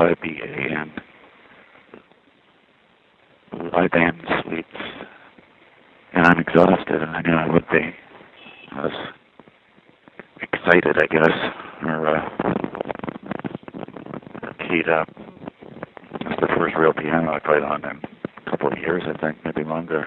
Lyban, Lyban Suites, and I'm exhausted, and I knew I would be. I was excited, I guess, or keyed up. It's the first real piano I played on in a couple of years, I think, maybe longer.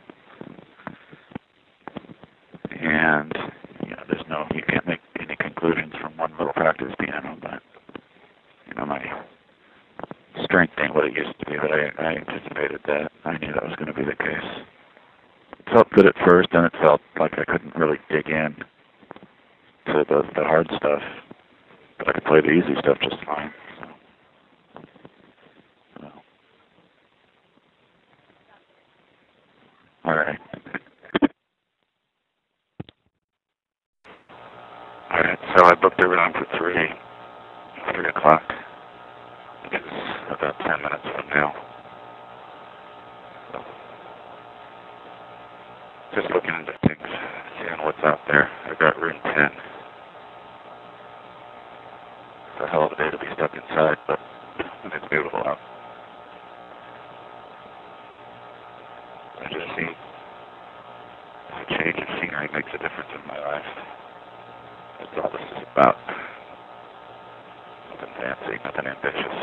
And, you can't make any conclusions from one little practice piano, but, my strength ain't what it used to be, but I anticipated that. I knew that was going to be the case. It felt good at first, and it felt like I couldn't really dig in to the hard stuff, but I could play the easy stuff just fine. So. All right. All right, so I booked everyone for 3 o'clock. It's about 10 minutes from now. So, just looking into things, seeing what's out there. I got room 10. It's a hell of a day to be stuck inside, but it's beautiful out. I just see a change of scenery makes a difference in my life. That's all this is about. Nothing fancy, nothing ambitious.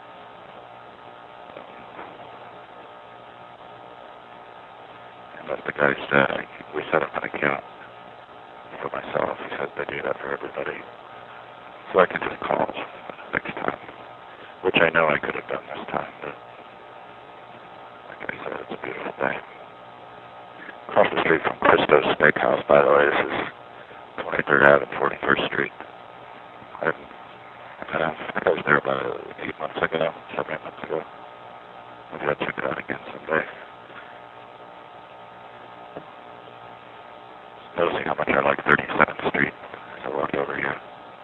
And as the guy said, we set up an account for myself. He said they do that for everybody. So I can just call next time. Which I know I could have done this time, but like I said, it's a beautiful day. Across the street from Christo's Steakhouse, by the way, this is 23rd Ave and 41st Street. I think I was there about 8 months ago, 7 months ago. Maybe I'll check it out again someday. Noticing how much I like 37th Street as I walk over here.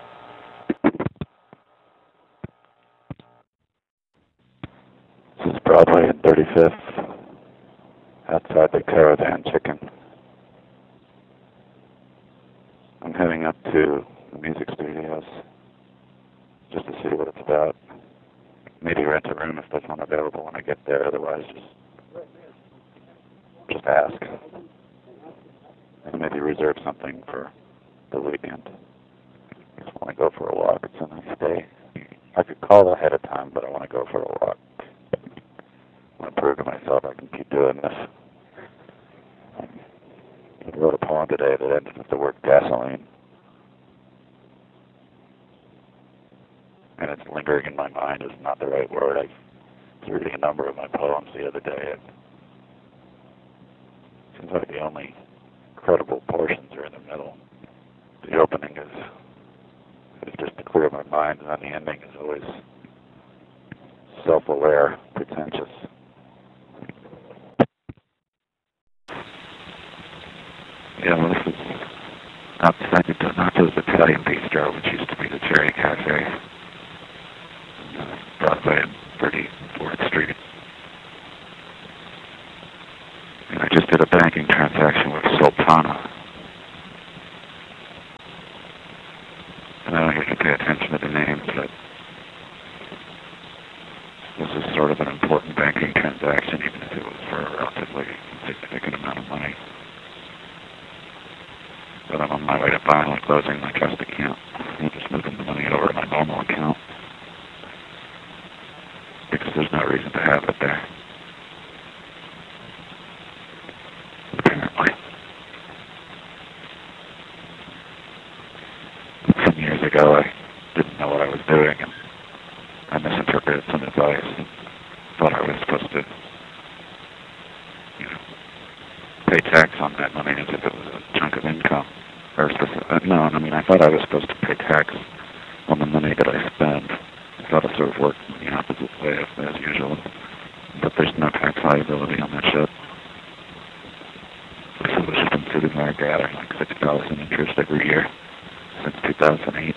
This is Broadway and 35th, outside the Caravan Chicken. I'm heading up to the music studios just to see what it's about. Maybe rent a room if there's one available when I get there. Otherwise, just ask. And maybe reserve something for the weekend. I just want to go for a walk. It's a nice day. I could call ahead of time, but I want to go for a walk. I want to prove to myself I can keep doing this. I wrote a poem today that ended with the word gasoline. And it's lingering in my mind is not the right word. I was reading a number of my poems the other day, and it seems like the only credible portions are in the middle. The opening is just to clear my mind, and then the ending is always self-aware, pretentious. Yeah, well, this is outside the Donato's Italian Bistro, which used to be the Cherry Cafe. Broadway and 34th Street. And I just did a banking transaction with Sultana. And I don't usually pay attention to the names, but this is sort of an important banking transaction, even if it was for a relatively significant amount of money. But I'm on my way to finally closing my trust account. I'm just moving the money over to my normal account. Because there's no reason to have it there. Apparently. Some years ago, I didn't know what I was doing, and I misinterpreted some advice and thought I was supposed to, pay tax on that money as if it was a chunk of income. I thought I was supposed to pay tax on the money that I spend. I thought it sort of worked in the opposite way as usual. But there's no tax liability on that shit. So it's just been sitting there gathering like $6 in interest every year since 2008.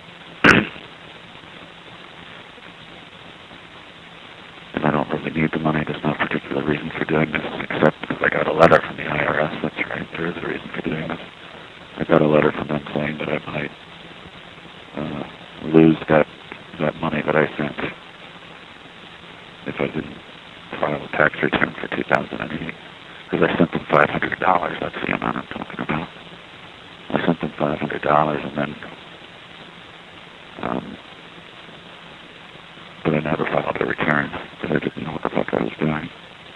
And I don't really need the money. There's no particular reason for doing this, except because I got a letter from the IRS. That's right, there is a reason for doing this. I got a letter from them saying that I might lose that money that I sent and then, but I never filed a return, because I didn't know what the fuck I was doing.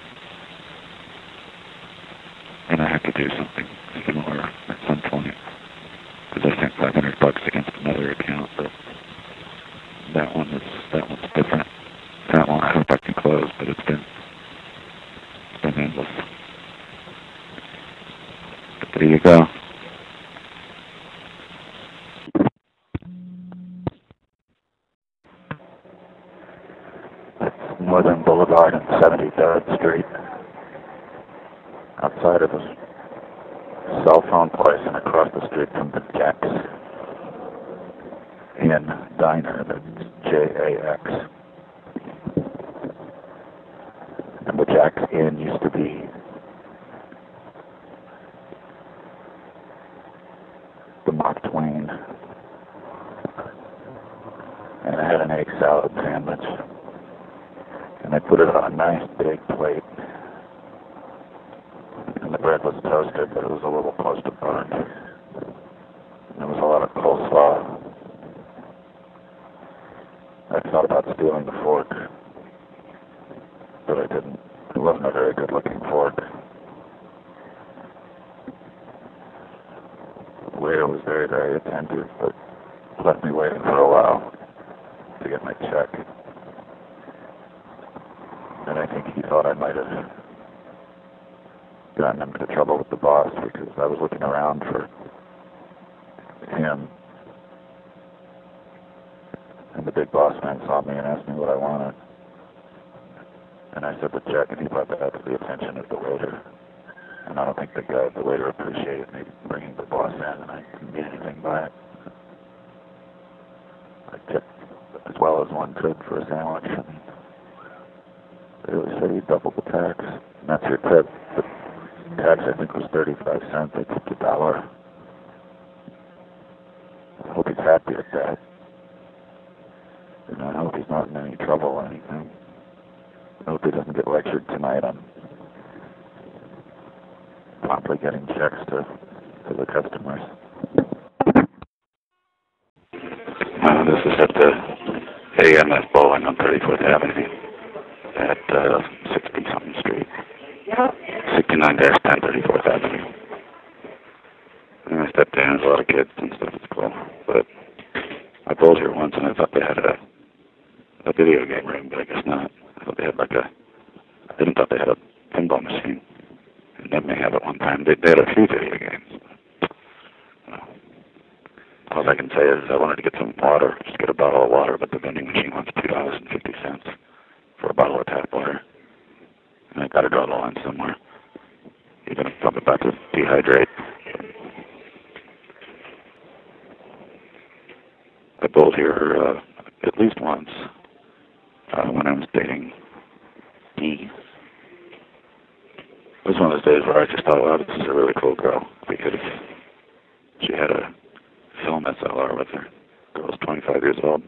And I had to do something similar at some point, because I sent $500 against another account, but that one's different. That one I hope I can close, but it's been endless. But there you go. It's Northern Boulevard and 73rd Street, outside of a cell phone place and across the street from the Jack's Inn Diner. That's Jax. And the Jack's Inn used to be the Mark Twain. And I had an egg salad sandwich. And I put it on a nice big plate. And the bread was toasted, but it was a little close to burnt. And there was a lot of coleslaw. I thought about stealing the fork, but I didn't. It wasn't a very good looking fork. The waiter was very, very attentive, but left me waiting for a while to get my check. And I think he thought I might have gotten him into trouble with the boss, because I was looking around for him. And the big boss man saw me and asked me what I wanted. And I said the check, and he brought that to the attention of the waiter. And I don't think the waiter appreciated me bringing the boss in, and I didn't get anything by it. I tipped as well as one could for a sandwich, and they always say you double the tax. And that's your tip. The tax, I think, was 35 cents. I tipped $1. I hope he's happy with that. And I hope he's not in any trouble or anything. I hope he doesn't get lectured tonight on promptly getting checks to the customers. This is at the AMS Bowling on 34th Avenue at 60-something Street. 69-10 34th Avenue. And I stepped in, there's a lot of kids and stuff, it's cool. But I bowled here once and I thought they had a video game room, but I guess not. I thought they had I didn't thought they had a pinball machine. And they may have it one time. They had a few video games. All I can say is I wanted to get some water, just get a bottle of water, but the vending machine wants $2.50 for a bottle of tap water. And I got to draw the line somewhere, even if I'm about to dehydrate. I bowled here at least once when I was dating Dee. It was one of those days where I just thought, wow, this is a really cool girl, because she had a film SLR with her. The girl's 25 years old.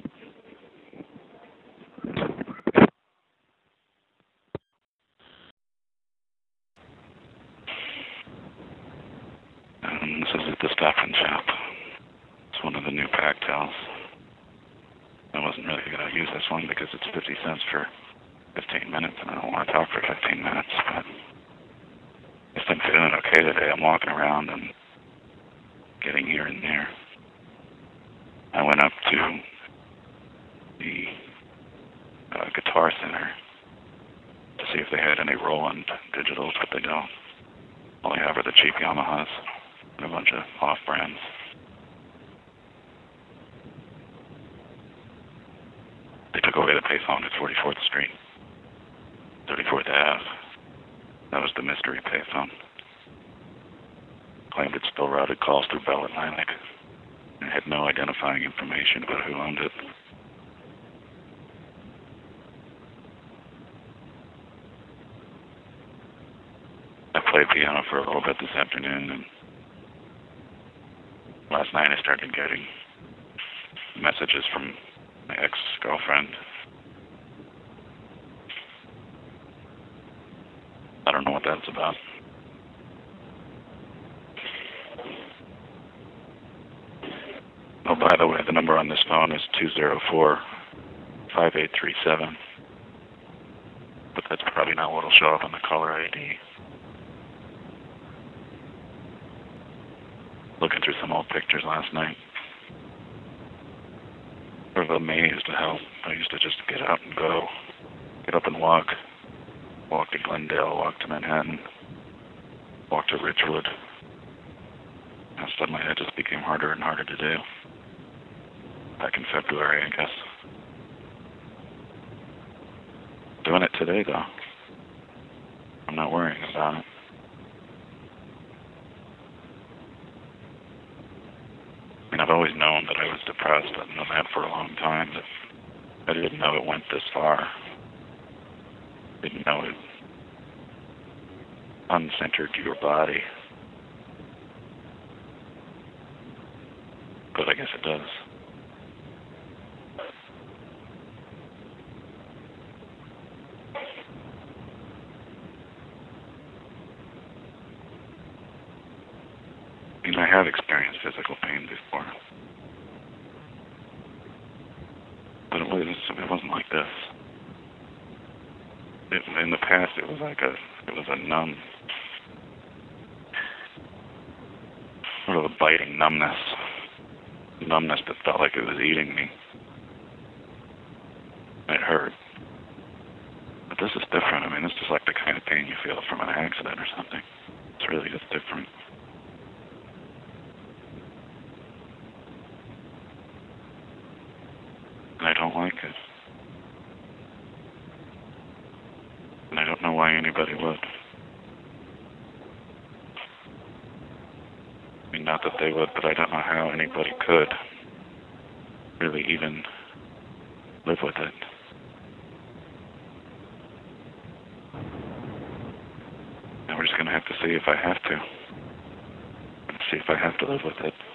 And this is at the Stop and Shop. It's one of the new Pactels. I wasn't really going to use this one because it's 50 cents for 15 minutes, and I don't want to talk for 15 minutes, but I've been feeling okay today. I'm walking around and getting here and there. I went up to the Guitar Center to see if they had any Roland digitals, but they don't. All they have are the cheap Yamahas and a bunch of off-brands. They took away the payphone at 44th Street, 34th Ave. That was the mystery payphone. Claimed it still routed calls through Bell Atlantic. It had no identifying information about who owned it. I played piano for a little bit this afternoon, and last night I started getting messages from my ex-girlfriend. I don't know what that's about. By the way, the number on this phone is 204-5837. But that's probably not what will show up on the caller ID. Looking through some old pictures last night. Sort of amazed at how I used to just get out and go. Get up and walk. Walk to Glendale, walk to Manhattan, walk to Ridgewood. And suddenly it just became harder and harder to do. Back in February, I guess. Doing it today, though. I'm not worrying about it. I mean, I've always known that I was depressed. I've known that for a long time, but I didn't know it went this far. Didn't know it uncentered your body. But I guess it does. I mean, I have experienced physical pain before. But it wasn't like this. In the past, it was a numb, sort of a biting numbness that felt like it was eating me. It hurt. But this is different. I mean, this is like the kind of pain you feel from an accident or something. It's really just different. And I don't like it. And I don't know why anybody would. I mean, not that they would, but I don't know how anybody could really even live with it. And we're just going to have to see if I have to. See if I have to live with it.